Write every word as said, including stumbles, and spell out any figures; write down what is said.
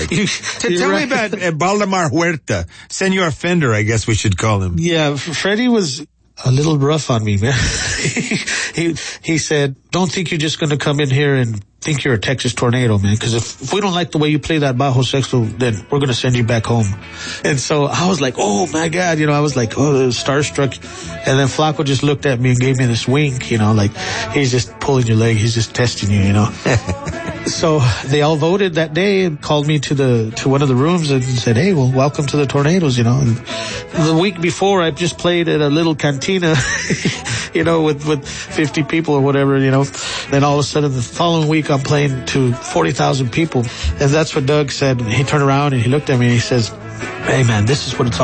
You, Tell right. me about uh, Valdemar Huerta, Senor Fender, I guess we should call him. Yeah, Freddie was a little rough on me, man. he he said, don't think you're just going to come in here and think you're a Texas Tornado, man, because if, if we don't like the way you play that bajo sexto, then we're going to send you back home. And so I was like, oh, my God, you know, I was like, oh, starstruck. And then Flaco just looked at me and gave me this wink, you know, like he's just pulling your leg, he's just testing you, you know. So they all voted that day and called me to the to one of the rooms and said, hey, well, welcome to the Tornadoes, you know. And the week before, I just played at a little cantina, you know, with, with fifty people or whatever, you know. Then all of a sudden, the following week, I'm playing to forty thousand people. And that's what Doug said. He turned around and he looked at me and he says, hey, man, this is what it's all